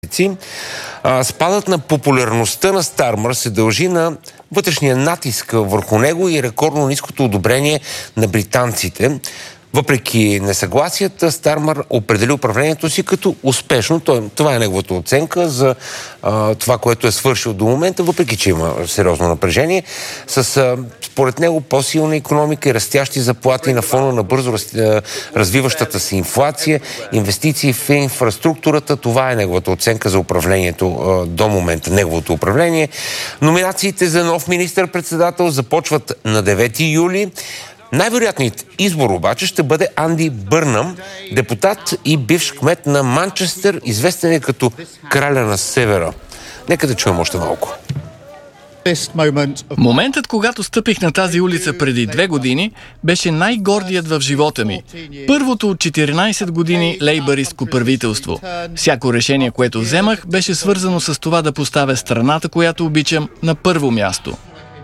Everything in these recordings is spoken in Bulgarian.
Спадът на популярността на Стармър се дължи на вътрешния натиск върху него и рекордно ниското одобрение на британците. Въпреки несъгласията, Стармър определи управлението си като успешно. Това е неговата оценка за това, което е свършил до момента, въпреки че има сериозно напрежение. Според него по-силна икономика и растящи заплати на фона на бързо развиващата се инфлация, инвестиции в инфраструктурата. Това е неговата оценка за управлението до момента, неговото управление. Номинациите за нов министър-председател започват на 9 юли. Най-вероятният избор обаче ще бъде Анди Бърнъм, депутат и бивш кмет на Манчестър, известен е като краля на севера. Нека да чуем още малко. Моментът, когато стъпих на тази улица преди 2 години, беше най-гордият в живота ми. Първото от 14 години лейбъристко правителство. Всяко решение, което вземах, беше свързано с това да поставя страната, която обичам, на първо място.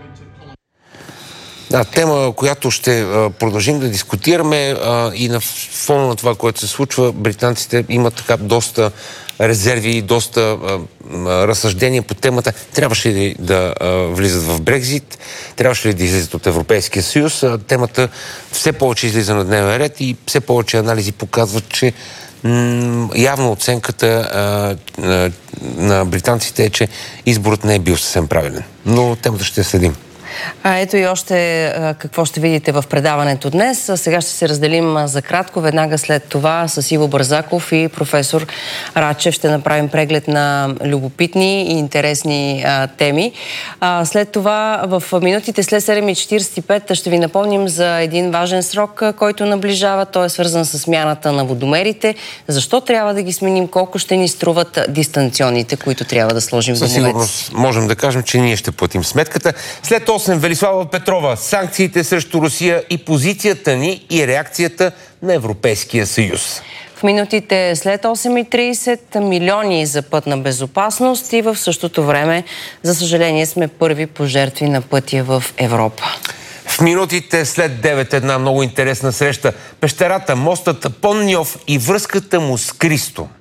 Да, тема, която ще продължим да дискутираме и на фона на това, което се случва, британците имат така доста резерви, доста разсъждения по темата. Трябваше ли да влизат в Брекзит? Трябваше ли да излизат от Европейския съюз? Темата все повече излиза на дневен ред и все повече анализи показват, че явно оценката на британците е, че изборът не е бил съвсем правилен. Но темата ще следим. Ето и още какво ще видите в предаването днес. Сега ще се разделим за кратко. Веднага след това с Иво Бързаков и професор Рачев ще направим преглед на любопитни и интересни теми. След това в минутите след 7:45 ще ви напомним за един важен срок, който наближава. Той е свързан с смяната на водомерите. Защо трябва да ги сменим? Колко ще ни струват дистанционните, които трябва да сложим в момента? Със сигурност можем да кажем, че ние ще платим сметката. След 8 Велислава Петрова, санкциите срещу Русия и позицията ни и реакцията на Европейския съюз. В минутите след 8:30 милиони за пътна безопасност и в същото време, за съжаление, сме първи пожертви на пътя в Европа. В минутите след 9 една много интересна среща. Пещерата, мостът Понниов и връзката му с Кристо.